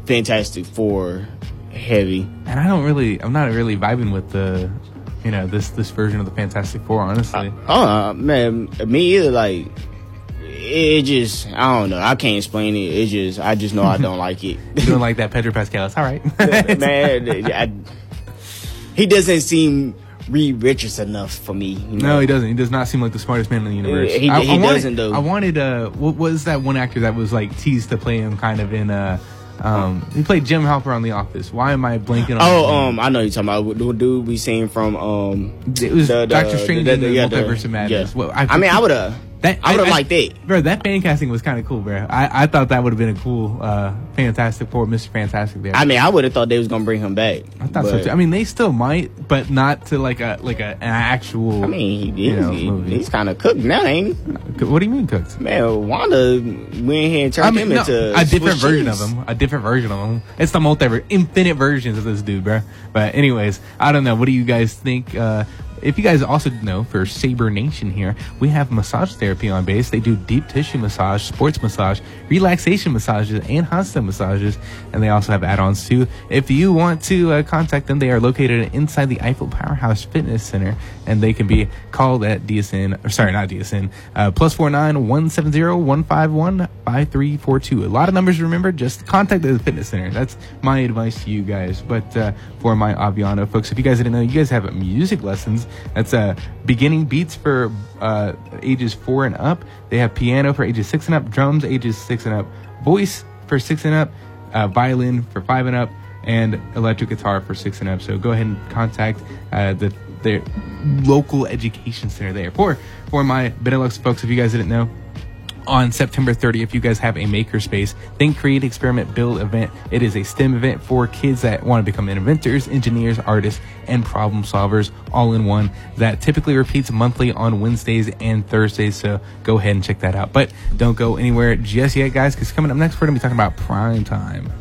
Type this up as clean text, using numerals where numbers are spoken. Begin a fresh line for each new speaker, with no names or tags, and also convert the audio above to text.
Fantastic Four heavy.
And I'm not really vibing with the, this version of the Fantastic Four, honestly.
Man, me either. Like, it just, I don't know. I can't explain it. I just know I don't like it.
You don't like that Pedro Pascal? It's all right.
Man, he doesn't seem Reed Richards enough for me.
No, he doesn't. He does not seem like the smartest man in the universe.
He doesn't, though.
I wanted, what was that one actor that was like teased to play him kind of in, he played Jim Halper on The Office. Why am I blanking on
I know you're talking about the dude we seen from,
it was Doctor Strange in the Multiverse of Madness.
Yeah. Well, I would have. I would have liked it.
Bro, that fan casting was kind of cool, bro. I thought that would have been a cool Fantastic Four, Mr. Fantastic there.
I mean, I would have thought they was going to bring him back.
I thought so, too. I mean, they still might, but not to like an actual,
I mean, he's kind of cooked now, ain't he?
What do you mean cooked?
Man, Wanda went here and turned him into
a different version of him. A different version of him. It's the multiverse, infinite versions of this dude, bro. But anyways, I don't know. What do you guys think? If you guys also know, for Saber Nation here, we have massage therapy on base. They do deep tissue massage, sports massage, relaxation massages, and hot stone massages. And they also have add-ons too. If you want to contact them, they are located inside the Eiffel Powerhouse Fitness Center. And they can be called at DSN, or sorry, not DSN, +49-170-151-5342. A lot of numbers to remember. Just contact the fitness center. That's my advice to you guys. But for my Aviano folks, if you guys didn't know, you guys have music lessons. That's beginning beats for ages 4 and up. They have piano for ages 6 and up, drums ages 6 and up, voice for 6 and up, violin for 5 and up, and electric guitar for 6 and up. So go ahead and contact their local education center there. For my Benelux folks, if you guys didn't know, on September 30th, you guys have a makerspace Think, Create, Experiment, Build event. It is a STEM event for kids that want to become inventors, engineers, artists, and problem solvers all in one. That typically repeats monthly on Wednesdays and Thursdays, so go ahead and check that out. But don't go anywhere just yet, guys, because coming up next, we're going to be talking about Prime Time.